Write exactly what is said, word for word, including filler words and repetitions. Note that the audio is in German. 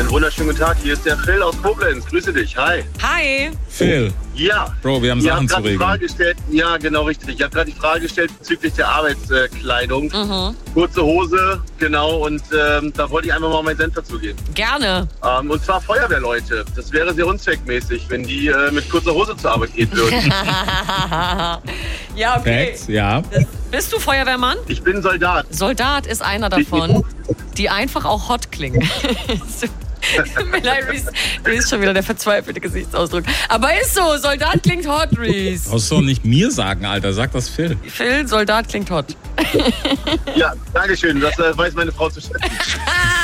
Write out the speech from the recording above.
Einen wunderschönen guten Tag, hier ist der Phil aus Koblenz. Grüße dich, hi. Hi. Phil. Ja. Bro, wir haben Ihr Sachen habt zu gerade die regeln. Frage gestellt, ja, genau richtig. Ich habe gerade die Frage gestellt bezüglich der Arbeitskleidung. Mhm. Kurze Hose, genau, und ähm, da wollte ich einfach mal meinen Senf dazu geben. Gerne. Ähm, und zwar Feuerwehrleute. Das wäre sehr unzweckmäßig, wenn die äh, mit kurzer Hose zur Arbeit gehen würden. Ja, okay. Facts, ja. Bist du Feuerwehrmann? Ich bin Soldat. Soldat ist einer davon, die einfach auch hot klingen. Tut mir leid, Reese. Reese ist schon wieder der verzweifelte Gesichtsausdruck. Aber ist so, Soldat klingt hot, Reese. Brauchst du doch nicht mir sagen, Alter. Sag das Phil. Phil, Soldat klingt hot. Ja, Dankeschön. Das äh, weiß meine Frau zu schätzen.